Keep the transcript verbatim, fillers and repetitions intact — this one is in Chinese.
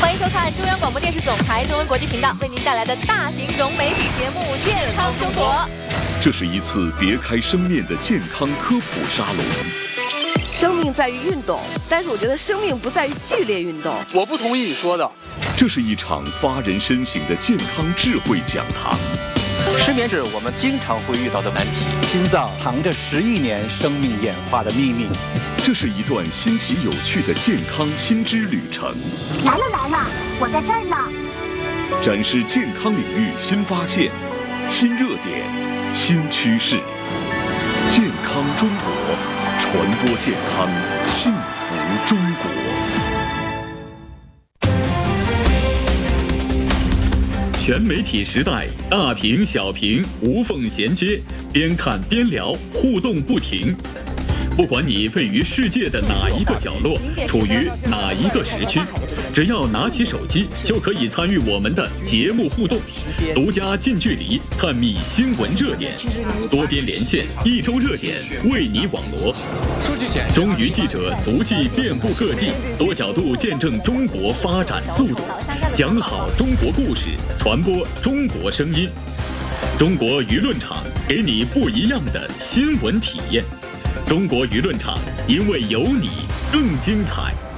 欢迎收看中央广播电视总台中文国际频道为您带来的大型融媒体节目《健康生活》。 这是一次别开生面的健康科普沙龙。 生命在于运动，但是我觉得生命不在于剧烈运动。 我不同意你说的。 这是一场发人深省的健康智慧讲堂。 失眠是我们经常会遇到的难题。 心脏藏着十亿年生命演化的秘密。 这是一段新奇有趣的健康新知旅程。 来了来了，我在这儿呢。 展示健康领域新发现、新热点、新趋势。健康中国，传播健康，幸福中国。 全媒体时代，大屏小屏无缝衔接，边看边聊，互动不停。不管你位于世界的哪一个角落，处于哪一个时区，只要拿起手机，就可以参与我们的节目互动，独家近距离探秘新闻热点，多边连线，一周热点为你网罗。中娱记者足迹遍布各地，多角度见证中国发展速度，讲好中国故事，传播中国声音。中国舆论场给你不一样的新闻体验。中国舆论场，因为有你更精彩。